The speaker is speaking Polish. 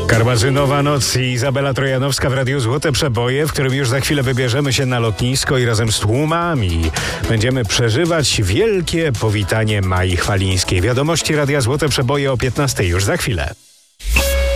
Karmazynowa noc i Izabela Trojanowska w Radiu Złote Przeboje, w którym już za chwilę wybierzemy się na lotnisko i razem z tłumami będziemy przeżywać wielkie powitanie Mai Chwalińskiej. Wiadomości Radia Złote Przeboje o 15 już za chwilę.